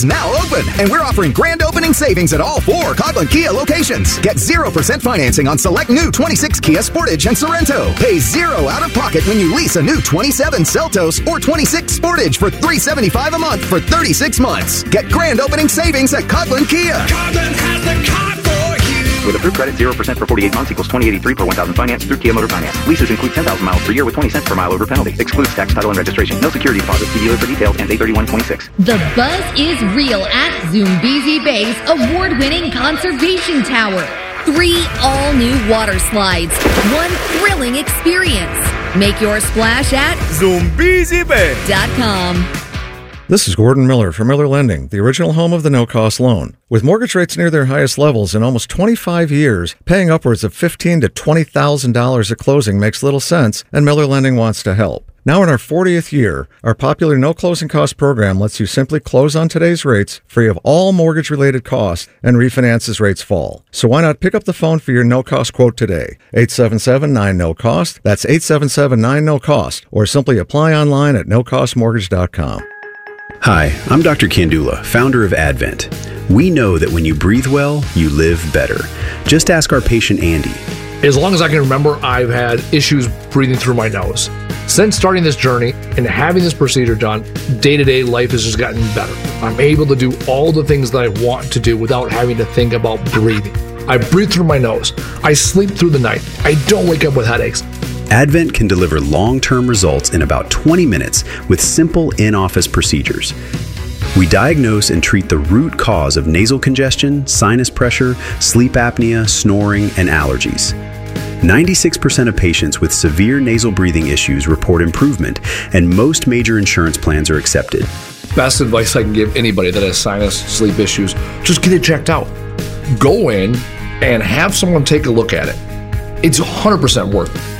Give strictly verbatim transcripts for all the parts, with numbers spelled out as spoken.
Now open, and we're offering grand opening savings at all four Coghlan Kia locations. Get zero percent financing on select new twenty-six Kia Sportage and Sorento. Pay zero out of pocket when you lease a new twenty-seven Seltos or twenty-six Sportage for three hundred seventy-five dollars a month for thirty-six months. Get grand opening savings at Coghlan Kia. Coghlan has the car for you. With approved credit, zero percent for forty-eight months equals twenty eighty-three per one thousand finance through Kia Motor Finance. Leases include ten thousand miles per year with twenty cents per mile over penalty. Excludes tax, title, and registration. No security deposit. See dealer for details and A thirty-one twenty-six. The buzz is real at Zoombezi Bay's award-winning conservation tower. Three all-new water slides. One thrilling experience. Make your splash at Zoombezi Bay dot com. This is Gordon Miller from Miller Lending, the original home of the no-cost loan. With mortgage rates near their highest levels in almost twenty-five years, paying upwards of fifteen thousand to twenty thousand dollars at closing makes little sense, and Miller Lending wants to help. Now in our fortieth year, our popular no-closing cost program lets you simply close on today's rates, free of all mortgage-related costs, and refinance as rates fall. So why not pick up the phone for your no-cost quote today? eight seven seven nine no cost. That's eight seven seven nine no cost. Or simply apply online at no cost mortgage dot com. Hi, I'm Doctor Kandula, founder of Advent. We know that when you breathe well, you live better. Just ask our patient Andy. As long as I can remember, I've had issues breathing through my nose. Since starting this journey and having this procedure done, day-to-day life has just gotten better. I'm able to do all the things that I want to do without having to think about breathing. I breathe through my nose. I sleep through the night. I don't wake up with headaches. Advent can deliver long-term results in about twenty minutes with simple in-office procedures. We diagnose and treat the root cause of nasal congestion, sinus pressure, sleep apnea, snoring, and allergies. ninety-six percent of patients with severe nasal breathing issues report improvement, and most major insurance plans are accepted. Best advice I can give anybody that has sinus, sleep issues, just get it checked out. Go in and have someone take a look at it. It's one hundred percent worth it.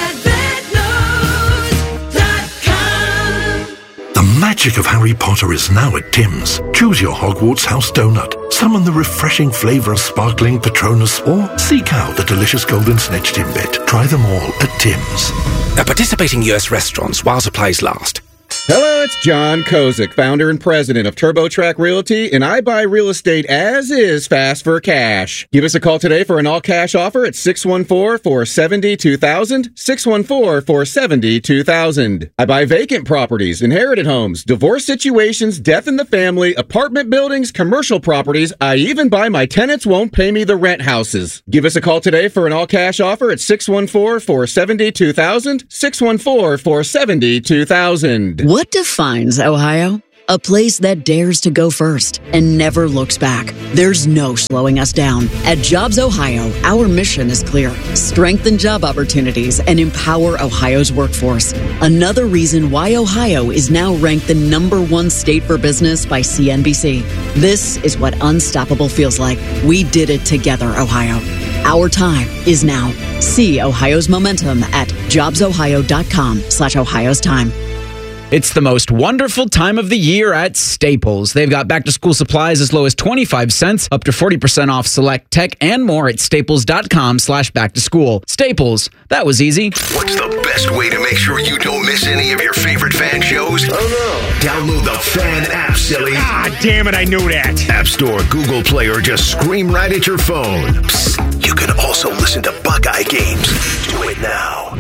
The magic of Harry Potter is now at Tim's. Choose your Hogwarts house donut, summon the refreshing flavour of sparkling Patronus, or seek out the delicious golden snitch Timbit. Try them all at Tim's. At participating U S restaurants while supplies last. Hello, it's John Kozik, founder and president of TurboTrack Realty, and I buy real estate as is fast for cash. Give us a call today for an all-cash offer at six one four, four seven zero, two thousand, six one four, four seven zero, two thousand. I buy vacant properties, inherited homes, divorce situations, death in the family, apartment buildings, commercial properties. I even buy my tenants won't pay me the rent houses. Give us a call today for an all-cash offer at six one four, four seven zero, two thousand, six one four, four seven zero, two thousand. What defines Ohio? A place that dares to go first and never looks back. There's no slowing us down. At Jobs Ohio, our mission is clear. Strengthen job opportunities and empower Ohio's workforce. Another reason why Ohio is now ranked the number one state for business by C N B C. This is what unstoppable feels like. We did it together, Ohio. Our time is now. See Ohio's momentum at jobsohio.com slash Ohio's time. It's the most wonderful time of the year at Staples. They've got back-to-school supplies as low as twenty-five cents, up to forty percent off select tech, and more at staples.com slash back-to-school. Staples, that was easy. What's the best way to make sure you don't miss any of your favorite fan shows? Oh, no. Download the Fan app, silly. Ah, damn it, I knew that. App Store, Google Play, or just scream right at your phone. Psst, you can also listen to Buckeye games. Do it now.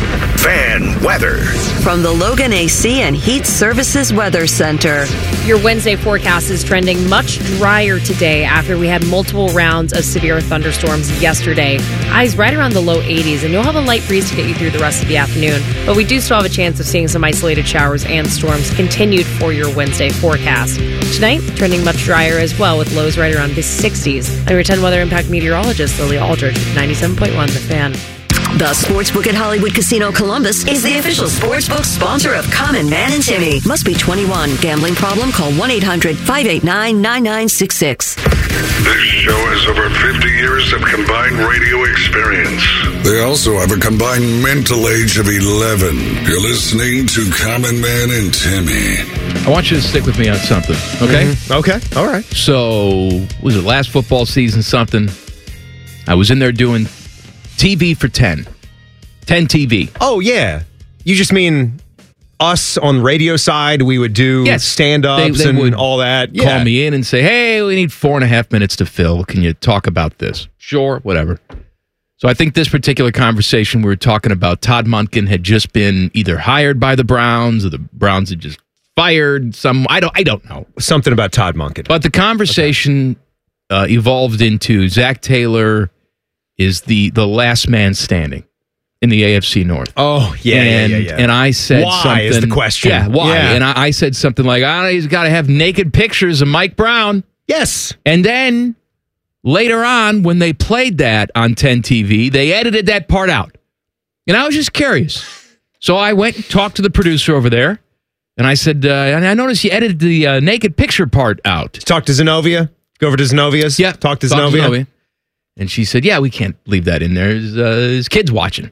Fan weather. From the Logan A C and Heat Services Weather Center. Your Wednesday forecast is trending much drier today after we had multiple rounds of severe thunderstorms yesterday. Highs right around the low eighties, and you'll have a light breeze to get you through the rest of the afternoon. But we do still have a chance of seeing some isolated showers and storms continued for your Wednesday forecast. Tonight, trending much drier as well, with lows right around the sixties. I'm your ten Weather Impact meteorologist, Lily Aldridge, ninety-seven point one The Fan. The Sportsbook at Hollywood Casino Columbus is the official sportsbook sponsor of Common Man and Timmy. Must be twenty-one. Gambling problem? Call one eight hundred, five eight nine, nine nine six six. This show has over fifty years of combined radio experience. They also have a combined mental age of eleven. You're listening to Common Man and Timmy. I want you to stick with me on something, okay? Mm-hmm. Okay, all right. So, was it last football season something? I was in there doing T V for ten. ten T V. Oh, yeah. You just mean us on radio side, we would do Yes. stand-ups They- they and would all that. Call Yeah. me in and say, hey, we need four and a half minutes to fill. Can you talk about this? Sure, whatever. So I think this particular conversation we were talking about, Todd Monken had just been either hired by the Browns or the Browns had just fired some. I don't. I don't know something about Todd Monken. But the conversation okay. uh, evolved into Zach Taylor is the the last man standing in the A F C North. Oh yeah, and, yeah, yeah, yeah. And I said why something. is the question? Yeah, why? Yeah. And I, I said something like, "I don't know, he's got to have naked pictures of Mike Brown." Yes. And then later on, when they played that on ten T V, they edited that part out. And I was just curious. So I went and talked to the producer over there. And I said, uh, and I noticed you edited the uh, naked picture part out. Talk to Zenobia. Go over to Zenovia's. Yeah. Talk to talk Zenobia. Zenobia. And she said, yeah, we can't leave that in there. There's, uh, there's kids watching.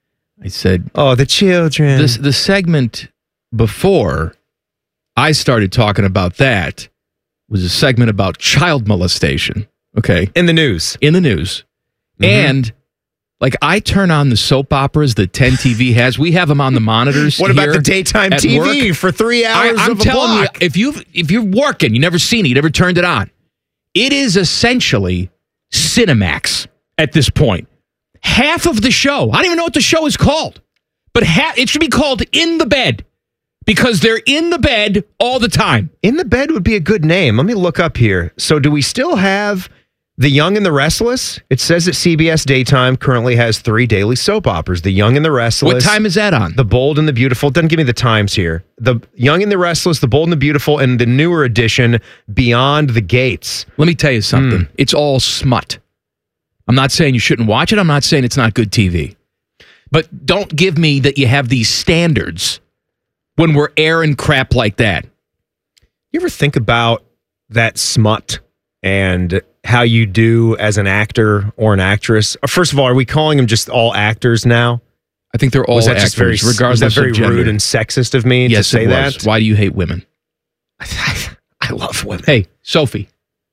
I said, oh, the children. This, the segment before I started talking about that was a segment about child molestation. Okay. In the news. In the news. Mm-hmm. And like I turn on the soap operas that ten T V has. We have them on the monitors. What about here the daytime at T V work. for three hours I, I'm of a telling block? you, if you if you're working, you never seen it, you never turned it on. It is essentially Cinemax at this point. Half of the show, I don't even know what the show is called, but ha- it should be called In the Bed because they're in the bed all the time. In the Bed would be a good name. Let me look up here. So do we still have The Young and the Restless? It says that C B S Daytime currently has three daily soap operas. The Young and the Restless. What time is that on? The Bold and the Beautiful. It doesn't give me the times here. The Young and the Restless, The Bold and the Beautiful, and the newer edition, Beyond the Gates. Let me tell you something. Mm. It's all smut. I'm not saying you shouldn't watch it. I'm not saying it's not good T V. But don't give me that you have these standards when we're airing crap like that. You ever think about that smut and how you do as an actor or an actress? First of all, are we calling them just all actors now? I think they're all was that actors, just very, regardless was that very of gender. rude and sexist of me yes, to say it was. that? Why do you hate women? I love women. Hey, Sophie.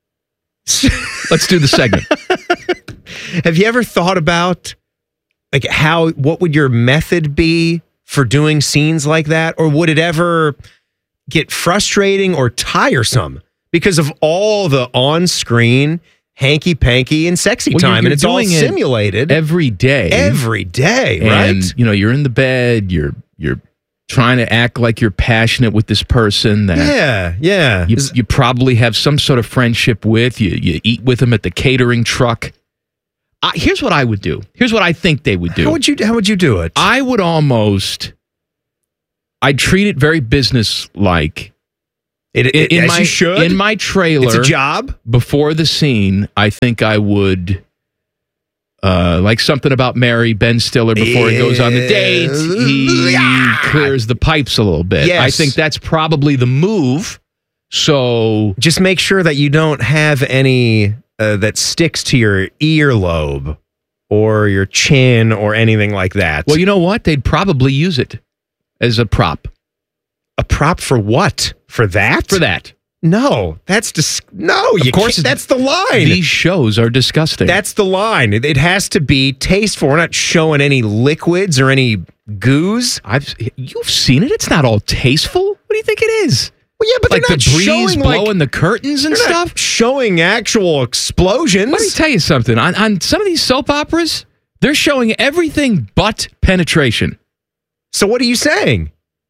Let's do the segment. Have you ever thought about like how what would your method be for doing scenes like that? Or would it ever get frustrating or tiresome because of all the on-screen hanky-panky and sexy Well, time? you're- and you're it's all doing it simulated. every day. Every day, right? And, you know, you're in the bed, you're you're trying to act like you're passionate with this person that Yeah, yeah. you, you probably have some sort of friendship with. You you eat with them at the catering truck. Uh, here's what I would do. Here's what I think they would do. How would you how would you do it? I would almost I'd treat it very business-like. It, it, in as my you should. in my trailer, It's a job. before the scene. I think I would, uh, like something about Mary Ben Stiller before he goes on the date. He clears the pipes a little bit. Yes. I think that's probably the move. So just make sure that you don't have any uh, that sticks to your earlobe or your chin or anything like that. Well, you know what? They'd probably use it as a prop. A prop for what? For that? For that. No, that's dis- no. Of You course, can't- that's the line. These shows are disgusting. That's the line. It, it has to be tasteful. We're not showing any liquids or any goos. I've you've seen it. It's not all tasteful. What do you think it is? Well, yeah, but like they're the not breeze showing, blowing like- the curtains and they're not stuff. showing actual explosions. Let me tell you something. On, on some of these soap operas, they're showing everything but penetration. So what are you saying?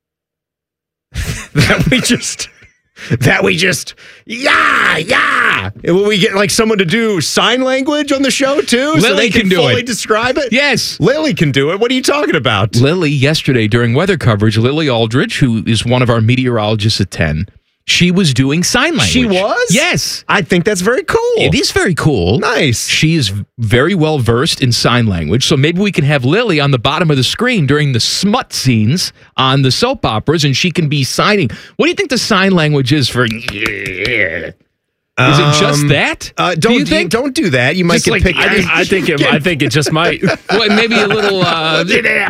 that we just that we just yeah yeah will we get like someone to do sign language on the show too so Lily they can, can do fully it. describe it? Yes. Lily can do it. What are you talking about? Lily, yesterday during weather coverage, Lily Aldridge, who is one of our meteorologists at ten, she was doing sign language. She was? Yes. I think that's very cool. It is very cool. Nice. She is very well versed in sign language. So maybe we can have Lily on the bottom of the screen during the smut scenes on the soap operas and she can be signing. What do you think the sign language is for? Yeah. Is it just Um, that? Uh, do don't you think? Don't do that. You might Just get like- picked. I just- I think it, I think it just might. Well, maybe a little. Uh,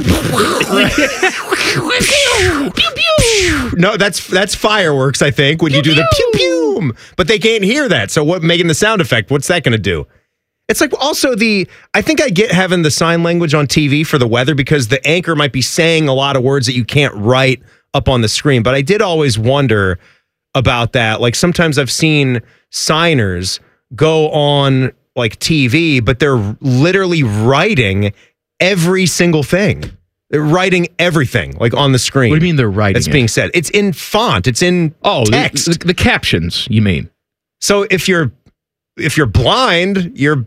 No, that's that's fireworks. I think when you do the pew pew, but they can't hear that. So what? Making the sound effect. What's that going to do? It's like also the. I think I get having the sign language on T V for the weather because the anchor might be saying a lot of words that you can't write up on the screen. But I did always wonder about that. Like sometimes I've seen signers go on like T V, but they're literally writing every single thing. They're writing everything like on the screen. What do you mean they're writing It's it? being said. It's in font. It's in oh, text. The, the, the captions, you mean? So if you're if you're blind, you're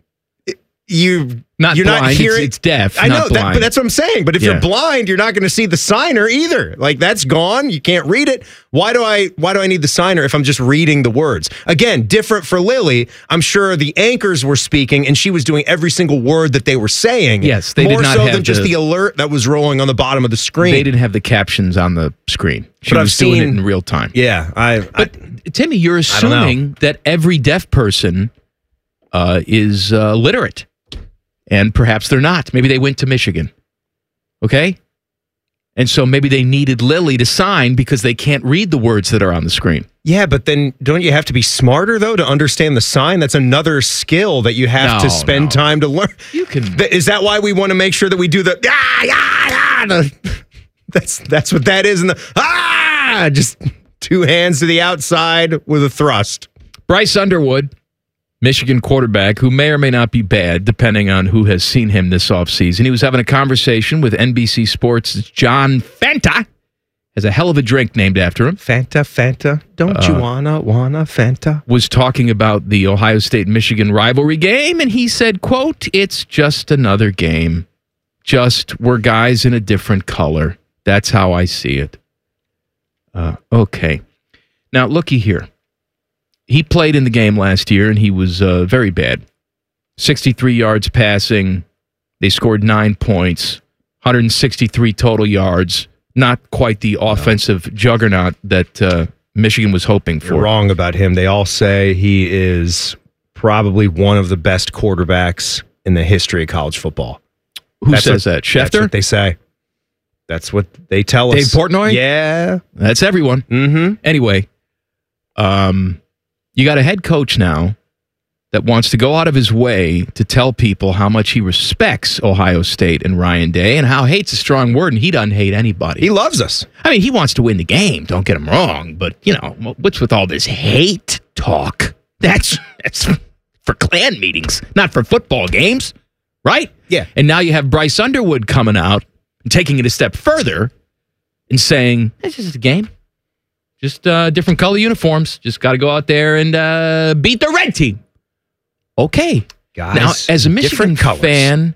you Not you're blind, not hearing. it's- it's deaf, I know not that, blind. but that's what I'm saying. But if Yeah. you're blind, you're not going to see the signer either. Like that's gone. You can't read it. Why do I? Why do I need the signer if I'm just reading the words? Again, different for Lily. I'm sure the anchors were speaking, and she was doing every single word that they were saying. Yes, they more did not so have than just the- the alert that was rolling on the bottom of the screen. They didn't have the captions on the screen. She But I've was doing it seen- in real time. Yeah, I. But Timmy, you're I don't know. assuming that every deaf person uh, is uh, literate, and perhaps they're not. Maybe they went to Michigan. Okay, and so maybe they needed Lily to sign because they can't read the words that are on the screen. Yeah, but then don't you have to be smarter though to understand the sign? That's another skill that you have No, to spend no. time to learn. You can. Th- Is that why we want to make sure that we do the ah, ah, ah, the- that's that's what that is in the ah just two hands to the outside with a thrust. Bryce Underwood, Michigan quarterback, who may or may not be bad, depending on who has seen him this offseason. He was having a conversation with N B C Sports' John Fanta. Has a hell of a drink named after him. Fanta, Fanta, don't you Uh, wanna, wanna Fanta? Was talking about the Ohio State-Michigan rivalry game, and he said, quote, "It's just another game. Just we're guys in a different color. That's how I see it." Uh, okay. Now, looky here. He played in the game last year, and he was uh, very bad. sixty-three yards passing. They scored nine points. one hundred sixty-three total yards. Not quite the offensive juggernaut that uh, Michigan was hoping for. You're wrong about him. They all say he is probably one of the best quarterbacks in the history of college football. Who That's says what- that? Schefter? That's what they say. That's what they tell us. Dave Portnoy? Yeah. That's everyone. Mm-hmm. Anyway, um, you got a head coach now that wants to go out of his way to tell people how much he respects Ohio State and Ryan Day, and how hate's a strong word, and he doesn't hate anybody. He loves us. I mean, he wants to win the game, don't get him wrong, but, you know, what's with all this hate talk? That's, that's for Klan meetings, not for football games, right? Yeah. And now you have Bryce Underwood coming out and taking it a step further and saying, it's just a game. Just uh, different color uniforms. Just got to go out there and uh, beat the red team. Okay. Guys, now, as a Michigan different colors. fan,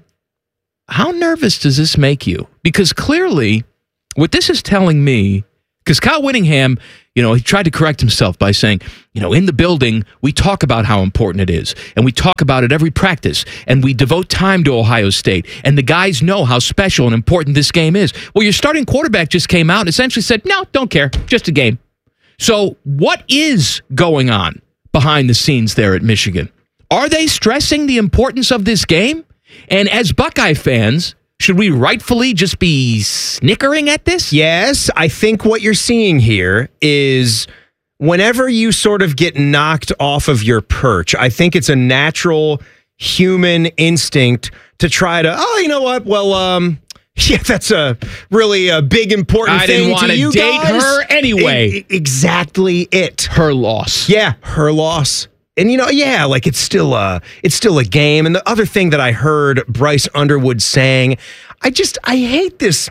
how nervous does this make you? Because clearly, what this is telling me, because Kyle Whittingham, you know, he tried to correct himself by saying, you know, in the building, we talk about how important it is, and we talk about it every practice, and we devote time to Ohio State, and the guys know how special and important this game is. Well, your starting quarterback just came out and essentially said, no, don't care, just a game. So what is going on behind the scenes there at Michigan? Are they stressing the importance of this game? And as Buckeye fans, should we rightfully just be snickering at this? Yes, I think what you're seeing here is whenever you sort of get knocked off of your perch, I think it's a natural human instinct to try to, oh, you know what? Well, um, yeah, that's a really a big important I thing didn't want to to you date guys. her anyway. E- exactly it. Her loss. Yeah, her loss. And you know, yeah, like it's still a it's still a game. And the other thing that I heard Bryce Underwood saying, I just I hate this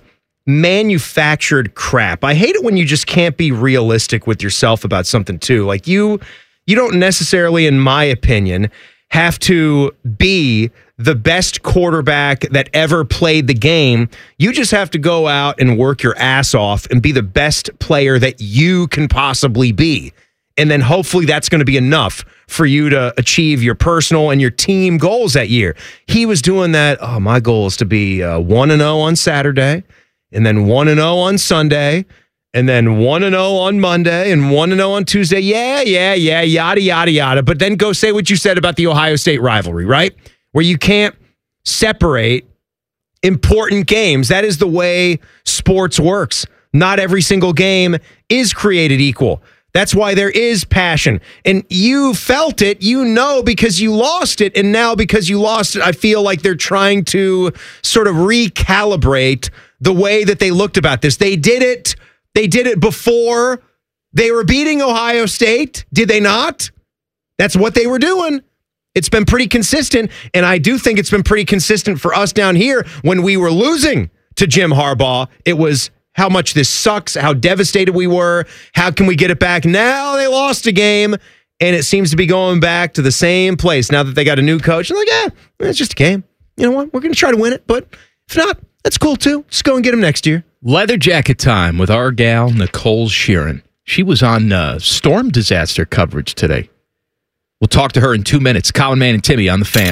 manufactured crap. I hate it when you just can't be realistic with yourself about something too. Like you you don't necessarily, in my opinion, have to be the best quarterback that ever played the game. You just have to go out and work your ass off and be the best player that you can possibly be. And then hopefully that's going to be enough for you to achieve your personal and your team goals that year. He was doing that. Oh, my goal is to be uh, one and oh on Saturday, and then one and oh on Sunday, and then one and oh on Monday, and one and oh on Tuesday. Yeah, yeah, yeah, yada, yada, yada. But then go say what you said about the Ohio State rivalry, right? Where you can't separate important games. That is the way sports works. Not every single game is created equal. That's why there is passion. And you felt it, you know, because you lost it. And now because you lost it, I feel like they're trying to sort of recalibrate the way that they looked about this. They did it. They did it before they were beating Ohio State. Did they not? That's what they were doing. It's been pretty consistent, and I do think it's been pretty consistent for us down here when we were losing to Jim Harbaugh. It was how much this sucks, how devastated we were, how can we get it back? Now they lost a game, and it seems to be going back to the same place now that they got a new coach. They're like, yeah, it's just a game. You know what? We're going to try to win it, but if not, that's cool too. Just go and get them next year. Leather jacket time with our gal, Nicole Sheeran. She was on uh, storm disaster coverage today. We'll talk to her in two minutes. Colin, Man, and Timmy on the Fan.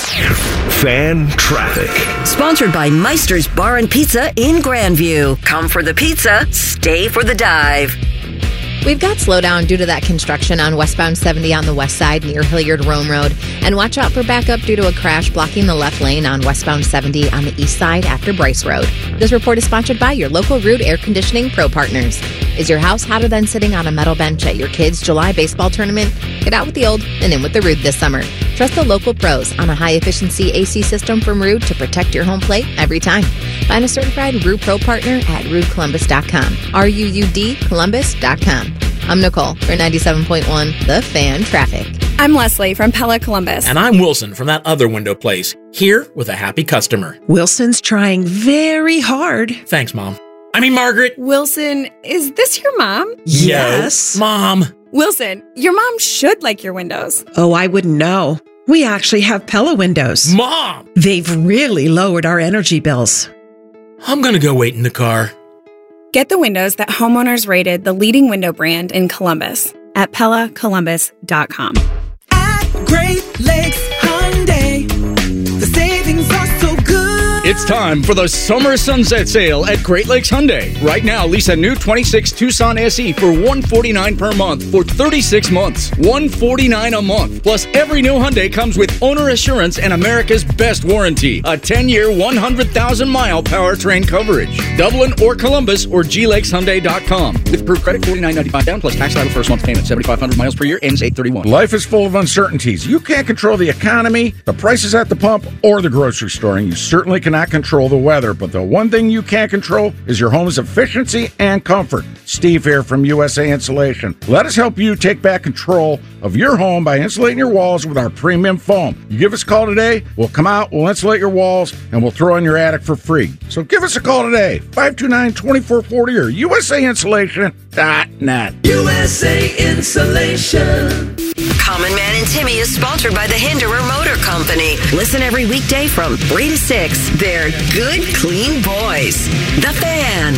Fan traffic. Sponsored by Meister's Bar and Pizza in Grandview. Come for the pizza, stay for the dive. We've got slowdown due to that construction on westbound seventy on the west side near Hilliard Rome Road. And watch out for backup due to a crash blocking the left lane on westbound seventy on the east side after Bryce Road. This report is sponsored by your local Ruud Air Conditioning Pro Partners. Is your house hotter than sitting on a metal bench at your kids' July baseball tournament? Get out with the old and in with the Ruud this summer. Trust the local pros on a high-efficiency A C system from Ruud to protect your home plate every time. Find a certified Ruud Pro partner at ruud columbus dot com. R U U D Columbus dot com. I'm Nicole for ninety-seven point one The Fan Traffic. I'm Leslie from Pella Columbus. And I'm Wilson from that other window place, here with a happy customer. Wilson's trying very hard. Thanks, Mom. I mean, Margaret. Wilson, is this your mom? Yes. Yo, Mom. Wilson, your mom should like your windows. Oh, I wouldn't know. We actually have Pella windows. Mom! They've really lowered our energy bills. I'm going to go wait in the car. Get the windows that homeowners rated the leading window brand in Columbus at pella columbus dot com. At Great Lakes Hyundai, the savings are so good. It's time for the summer sunset sale at Great Lakes Hyundai. Right now, lease a new twenty-six Tucson S E for one hundred forty-nine dollars per month for thirty-six months. one hundred forty-nine dollars a month. Plus, every new Hyundai comes with owner assurance and America's best warranty. A ten-year, one hundred thousand mile powertrain coverage. Dublin or Columbus or G lakes hyundai dot com. With approved credit, forty-nine ninety-five down plus tax title first month payment. seventy-five hundred miles per year, ends eight thirty-one. Life is full of uncertainties. You can't control the economy, the prices at the pump, or the grocery store, and you certainly cannot control the weather. But the one thing you can control is your home's efficiency and comfort. Steve here from U S A Insulation. Let us help you take back control of your home by insulating your walls with our premium foam. You give us a call today, we'll come out, we'll insulate your walls, and we'll throw in your attic for free. So give us a call today, five two nine, two four four zero or U S A insulation dot net. U S A Insulation. Common Man and Timmy is sponsored by the Hinderer Motor Company. Listen every weekday from three to six. They're good, clean boys. The Fan.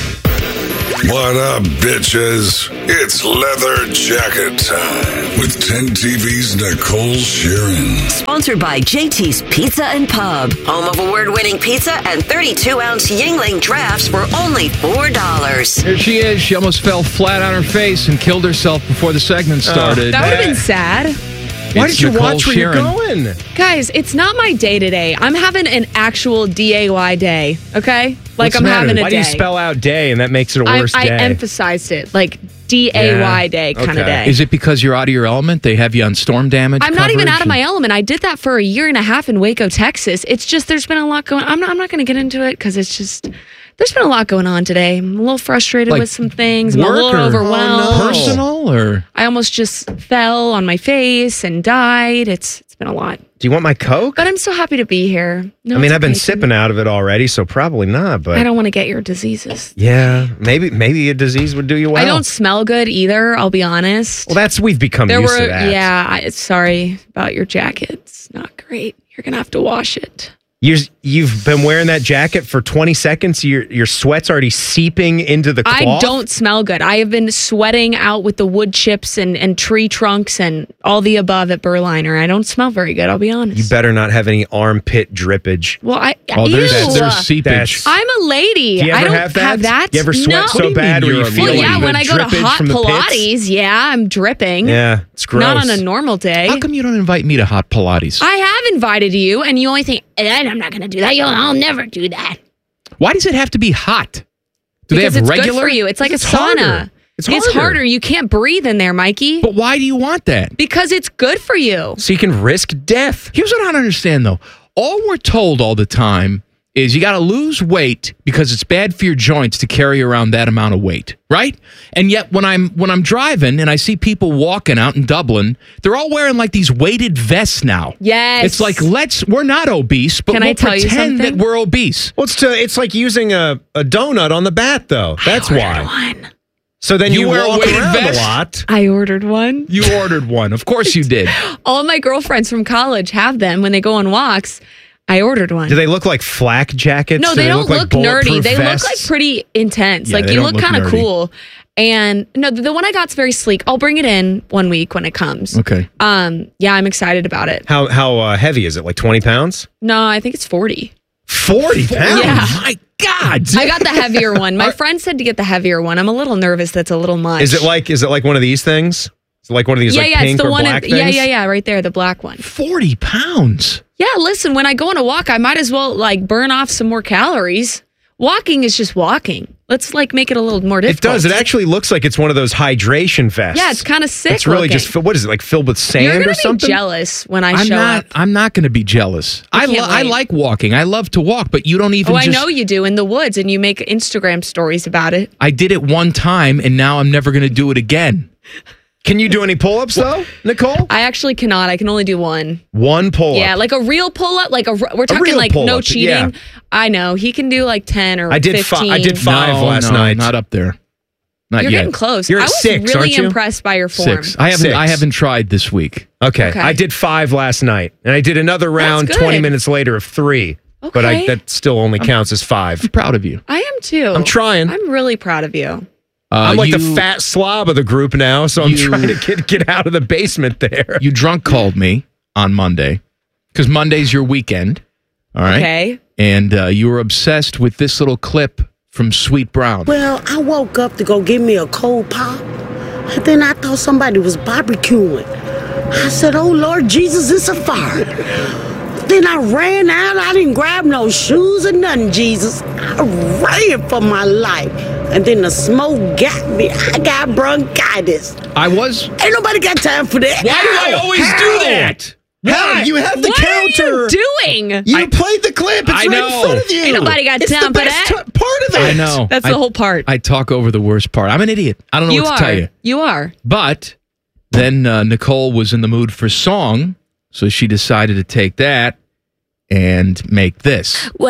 What up, bitches? It's leather jacket time with ten T V's Nicole Sheeran. Sponsored by J T's Pizza and Pub. Home of award-winning pizza and thirty-two ounce Yingling drafts for only four dollars. Here she is. She almost fell flat on her face and killed herself before the segment started. That would have been sad. Why It's did you Nicole watch where you're Sheeran. going? Guys, it's not my day today. I'm having an actual D A Y day, okay? Like What's I'm the matter? having a Why day. do you spell out day and that makes it a I, worse I day? emphasized it, like D A Y Yeah. day kind of Okay. day. Is it because you're out of your element? They have you on storm damage I'm not even coverage out of my element. I did that for a year and a half in Waco, Texas. It's just there's been a lot going. I'm not. I'm not going to get into it because it's just there's been a lot going on today. I'm a little frustrated Like with some things. I'm a work little or- overwhelmed. Oh, no. Personal or I almost just fell on my face and died. It's it's been a lot. Do you want my Coke? But I'm so happy to be here. No, I mean, it's I've been okay, sipping out of it already, so probably not. But I don't want to get your diseases. yeah, maybe maybe a disease would do you well. I don't smell good either. I'll be honest. Well, that's we've become there used were to that. yeah. I, sorry about your jacket. It's not great. You're gonna have to wash it. You're, you've been wearing that jacket for twenty seconds. Your your sweat's already seeping into the cloth. I don't smell good. I have been sweating out with the wood chips and, and tree trunks and all the above at Berliner. I don't smell very good, I'll be honest. You better not have any armpit drippage. Well, I Oh, there's- ew. there's seepage. I'm a lady. Do you ever I don't have that? that. You ever sweat no. so bad where you feel Well, like yeah, the when I go to drippage hot from the pits? Pilates, yeah, I'm dripping. Yeah, it's gross. Not on a normal day. How come you don't invite me to hot Pilates? I have invited you, and you only think, "Eh, I'm not going to do that. You'll, I'll never do that. Why does it have to be hot? Do because they have it's regular? good for you. It's like It's a sauna. harder. It's harder. You can't breathe in there, Mikey. But why do you want that? Because it's good for you. So you can risk death. Here's what I don't understand, though. All we're told all the time is you got to lose weight because it's bad for your joints to carry around that amount of weight, right? And yet when I'm when I'm driving and I see people walking out in Dublin, they're all wearing like these weighted vests now. Yes. It's like, let's we're not obese, but Can I we'll tell you pretend that something? we're obese. Well, it's, to, it's like using a, a donut on the bat, though. That's why. One. So then you, You wear a walk weighted around vest? a lot. I ordered one. You ordered one. Of course you did. All my girlfriends from college have them when they go on walks. I ordered one. Do they look like flak jackets? No, Do they, don't look, like nerdy. bulletproof They vests? look like pretty intense. Yeah, like they you don't look look kind of nerdy. cool. And no, the, the one I got's very sleek. I'll bring it in one week when it comes. Okay. Um, yeah, I'm excited about it. How how uh, heavy is it? Like twenty pounds? No, I think it's forty. forty pounds? Yeah. My God. I got the heavier one. My friend said to get the heavier one. I'm a little nervous. That's a little much. Is it like is it like one of these things? Is it like one of these yeah, like yeah, pink it's the or one. black in, things? yeah, yeah, yeah, right there, the black one. forty pounds. Yeah, listen, when I go on a walk, I might as well like burn off some more calories. Walking is just walking. Let's like make it a little more It difficult. does. It actually looks like it's one of those hydration vests. Yeah, it's kind of sick. It's really looking. just fi- what is it like filled with sand You're gonna or something? be jealous when I I'm show not. up. I'm not going to be jealous. I I can't lo- I wait. like walking. I love to walk, but you don't even. Oh, I just, know you do in the woods, and you make Instagram stories about it. I did it one time, and now I'm never going to do it again. Can you do any pull-ups though, Nicole? I actually cannot. I can only do one. One pull-up. Yeah, like a real pull up. Like a r- we're talking real like no pull-up, cheating. yeah. I know he can do like ten or I did fi- fifteen. I did five no, last no, night. Not up there. Not You're yet. getting close. You're I at was six, really aren't you? impressed by your form. Six. I haven't. Six. I haven't tried this week. Okay. Okay. I did five last night, and I did another round good. twenty minutes later of three. But I, Okay. that still only counts as five. I'm proud of you. I am too. I'm trying. I'm really proud of you. Uh, I'm like you, the fat slob of the group now, so I'm you- trying to get get out of the basement there. You drunk called me on Monday because Monday's your weekend. All right. Okay. And uh, you were obsessed with this little clip from Sweet Brown. Well, I woke up to go get me a cold pop, and then I thought somebody was barbecuing. I said, oh, Lord Jesus, it's a fire. Then I ran out. I didn't grab no shoes or nothing, Jesus. I ran for my life. And then the smoke got me. I got bronchitis. I was. Ain't nobody got time for that. Why do I always do that? Hell, you have the what counter. are you doing? You I- played the clip. It's I right know. in front of you. Ain't nobody got it's time the for best that. t- part of it. I know. That's I- the whole part. I talk over the worst part. I'm an idiot. I don't know you what are. to tell you. You are. But then uh, Nicole was in the mood for song, so she decided to take that and make this.